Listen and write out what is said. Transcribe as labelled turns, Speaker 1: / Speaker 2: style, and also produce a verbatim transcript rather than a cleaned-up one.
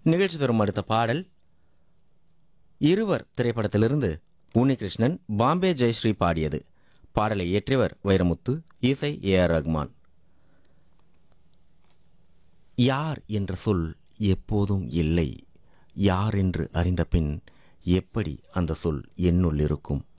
Speaker 1: நிகழ்ச்சி தரும் அடுத்த பாடல் இருவர் திரைப்படத்திலிருந்து உன்னிகிருஷ்ணன் பாம்பே ஜெயஸ்ரீ பாடியது. பாடலை இயற்றியவர் வைரமுத்து, இசை ஏ ஆர் ரஹ்மான். யார் என்ற சொல் எப்போதும் இல்லை, யார் என்று அறிந்த பின் எப்படி அந்த சொல் என்னுள் இருக்கும்.